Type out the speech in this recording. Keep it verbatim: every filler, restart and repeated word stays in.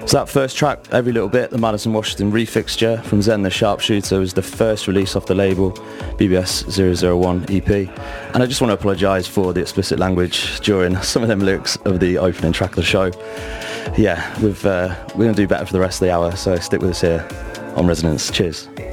So that first track, Every Little Bit, the Madison Washington refixture from Zen the Sharpshooter, was the first release off the label B B S zero zero one E P. And I just want to apologise for the explicit language during some of them lyrics of the opening track of the show. Yeah, we've, uh, we're going to do better for the rest of the hour, so stick with us here on Resonance. Cheers.